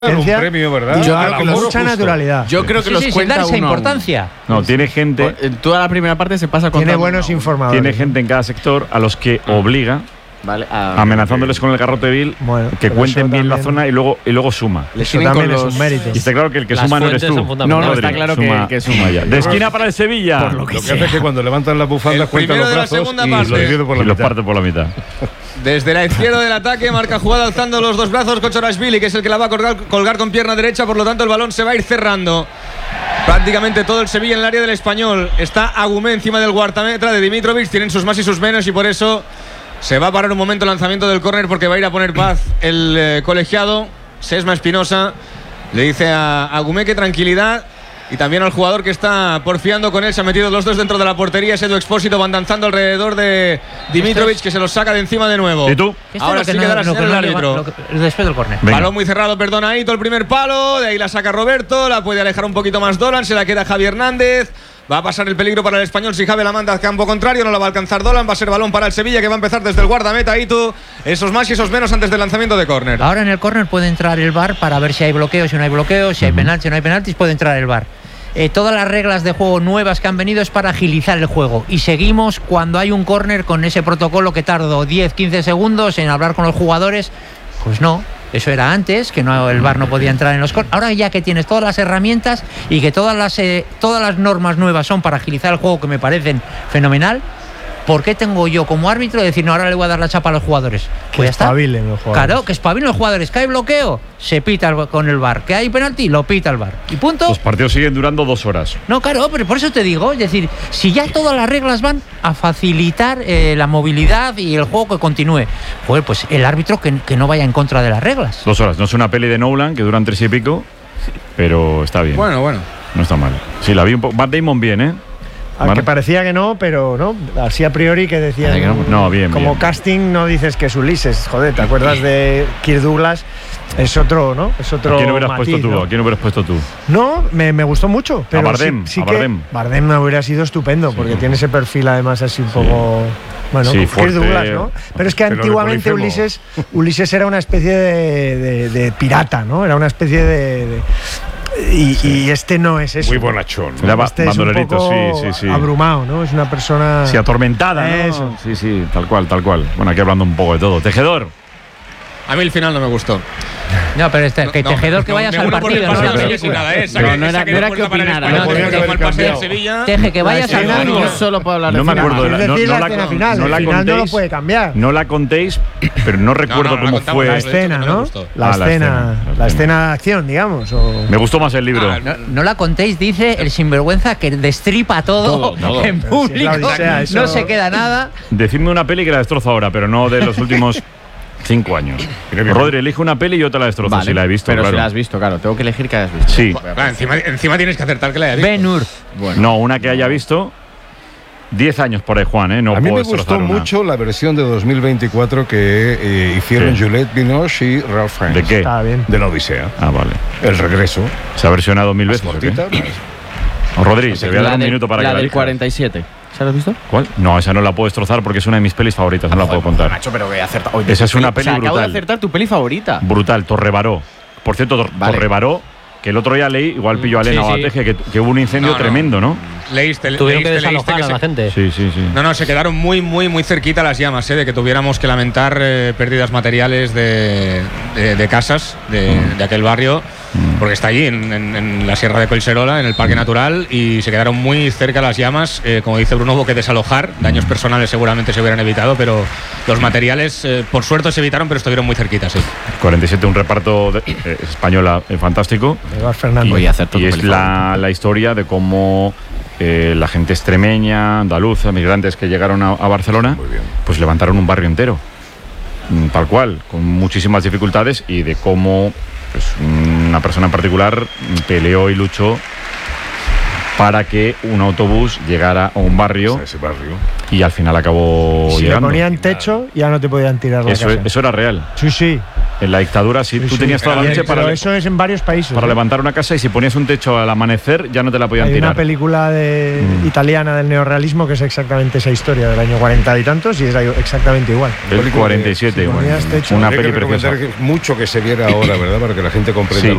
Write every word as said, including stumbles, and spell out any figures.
un premio, ¿verdad? Yo creo que mucha justo. naturalidad. Yo creo que sí, los sí, cuenta sin dar esa uno importancia. No, tiene gente. En toda la primera parte se pasa con. Tiene buenos informadores. Tiene gente en cada sector a los que obliga. Vale, ah, amenazándoles con el garrote vil, bueno, que cuenten bien la zona y luego y luego suma. Eso también es un mérito. Y está claro que el que Las suma no eres tú. No, no, Rodri, está claro suma, que, que suma ya. De esquina para el Sevilla. Por lo que, lo que hace es que cuando levantan las bufandas cuentan los brazos y parte. lo divide por la y los mitad. parte por la mitad. Desde la izquierda del ataque, marca jugada alzando los dos brazos Kochorashvili, que es el que la va a colgar, colgar con pierna derecha, por lo tanto el balón se va a ir cerrando. Prácticamente todo el Sevilla en el área del Español. Está Agumé encima del guardameta de Dimitrovic, tienen sus más y sus menos y por eso se va a parar un momento el lanzamiento del córner porque va a ir a poner paz el eh, colegiado. Sesma Espinosa le dice a Agumé que tranquilidad. Y también al jugador que está porfiando con él. Se han metido los dos dentro de la portería. Es Edu Expósito, van danzando alrededor de Dimitrovic, que se los saca de encima de nuevo. ¿Y tú? Ahora sí que da la señal el árbitro. Después del córner. Balón muy cerrado, perdona, Aito, el primer palo. De ahí la saca Roberto. La puede alejar un poquito más Dolan. Se la queda Javi Hernández. Va a pasar el peligro para el Español si Javi la manda al campo contrario. No la va a alcanzar Dolan. Va a ser balón para el Sevilla, que va a empezar desde el guardameta. Aito, esos más y esos menos antes del lanzamiento de córner. Ahora en el córner puede entrar el V A R para ver si hay bloqueos, si no hay bloqueos, si hay penaltis, si no hay penaltis, puede entrar el V A R. Eh, todas las reglas de juego nuevas que han venido es para agilizar el juego y seguimos cuando hay un córner con ese protocolo que tardó diez a quince segundos en hablar con los jugadores. Pues no, eso era antes, que no, el V A R no podía entrar en los córneres. Ahora ya que tienes todas las herramientas y que todas las, eh, todas las normas nuevas son para agilizar el juego, que me parecen fenomenal, ¿por qué tengo yo como árbitro decir no, ahora le voy a dar la chapa a los jugadores? Que espabilen los jugadores. Claro, que espabilen los jugadores. Que hay bloqueo, se pita con el V A R. Que hay penalti, lo pita el V A R. Y punto. Los partidos siguen durando dos horas. No, claro, pero por eso te digo, es decir, si ya todas las reglas van a facilitar eh, la movilidad y el juego que continúe, pues, pues el árbitro que, que no vaya en contra de las reglas. Dos horas. No es una peli de Nolan que duran tres y pico, pero está bien. Bueno, bueno. No está mal. Sí, la vi un poco. Matt Damon bien, ¿eh? Aunque parecía que no, pero no, así a priori que decían. No, no, bien, como bien. casting no dices que es Ulises, joder, ¿te acuerdas de Kirk Douglas? Es otro, ¿no? Es otro. ¿A quién hubieras matiz, puesto tú? ¿no? ¿A quién hubieras puesto tú? No, me, me gustó mucho. Pero a Bardem, sí, sí a que Bardem. Bardem me hubiera sido estupendo, Sí, porque sí. tiene ese perfil además así un poco. Bueno, Sí, Kirk fuerte. Douglas, ¿no? Pero es que Pero de antiguamente Polifemo. Ulises, Ulises era una especie de, de, de pirata, ¿no? Era una especie de. de y, y este no es eso. Muy bonachón. ¿no? Era ba- Este es un bandolerito, poco sí, sí, sí. abrumado, ¿no? Es una persona. Sí, atormentada, ¿no? Eso. Sí, sí, tal cual, tal cual. Bueno, aquí hablando un poco de todo. Tejedor. A mí el final no me gustó. No, pero este, que No, Tejedor que no, vayas me al uno por el partido, no partido, la sí, película. sin nada, eh. No, Saque- no era- saque no era de que puerta para el opinara, Español, no, porque tenía que fue haber el pase del cambiado. Sevilla. Teje, que vayas La al escena partido. Yo solo puedo hablar No de me final. acuerdo de Es la- no- decir, no la la escena con- final. no la el final no lo contéis. puede cambiar. No la contéis, pero no recuerdo no, no la cómo contamos, fue. La Pues, escena, no me ¿no? gustó. La, Ah, la escena, escena, la la escena de acción, digamos. O... Me gustó más el libro. Ah, No, no la contéis, dice el sinvergüenza que destripa todo, Todo, todo. en Pero si es público. la Odisea, eso- No se queda nada. Decidme una peli que la destrozo ahora, pero no de los últimos cinco años. Rodri, elige una peli y yo te la destrozo Vale, si la he visto, pero claro. si la has visto, claro. Tengo que elegir que hayas visto. Sí. Ah, encima, encima tienes que acertar que la haya visto. Ben Hur. Bueno. No, una que haya visto. Diez años por ahí, Juan, ¿eh? No a mí puedo me gustó destrozar una. mucho la versión de dos mil veinticuatro que eh, hicieron ¿Qué? Juliette Binoche y Ralph Fiennes. ¿De qué? Está bien. De la Odisea. Ah, vale. El regreso. Se ha versionado mil Más veces. ¿o qué? cortita. más- Rodri, te voy a La dar un del- minuto para la que la del elijas. cuarenta y siete. ¿Se la has visto? ¿Cuál? No, esa no la puedo destrozar porque es una de mis pelis favoritas, no la puedo contar. Macho, pero que he acertado. Esa es una peli o sea, acabo de brutal. acertar tu peli favorita. Brutal, Torrebaró. Por cierto, Tor- Vale. Torrebaró, que el otro día leí, igual pillo a Elena Sí, o a sí. Teje, que, que hubo un incendio No, no. tremendo, ¿no? Leíste, Tuvieron que leíste, leíste desalojar que a se- la gente. Sí, sí, sí. No, no, se quedaron muy, muy, muy cerquita las llamas, ¿eh? De que tuviéramos que lamentar eh, pérdidas materiales de, de, de casas de, Mm. de aquel barrio, porque está allí, en, en- en la Sierra de Collserola, en el Parque Natural, y se quedaron muy cerca las llamas. Eh, como dice Bruno, hubo que desalojar. Daños personales seguramente se hubieran evitado, pero los materiales, eh, por suerte, se evitaron, pero estuvieron muy cerquitas, sí. cuarenta y siete, un reparto de- eh, española eh, fantástico. Eduardo Fernández. Y, Voy a hacer todo y tu es peli la, favorita. la historia de cómo eh, la gente extremeña, andaluza, migrantes que llegaron a, a Barcelona, Muy bien. pues levantaron un barrio entero. Mm, Tal cual, con muchísimas dificultades, y de cómo pues, una persona en particular peleó y luchó para que un autobús llegara a un barrio A ese barrio. y al final acabó Si le llegando. ponían techo, ya no te podían tirar la Eso, casa. eso era real. Sí, sí. En la dictadura, sí, Sí, tú sí. tenías toda la noche Pero para, le- eso es en varios países. para ¿eh? levantar una casa y si ponías un techo al amanecer ya no te la podían Hay tirar. una película de, Mm. italiana del neorrealismo que es exactamente esa historia del año cuarenta y tantos y es exactamente igual. El película cuarenta y siete, de- bueno, si ponías techo- una Habría peli que preciosa. recomendar que mucho que se viera ahora, ¿verdad? Para que la gente comprenda Sí. lo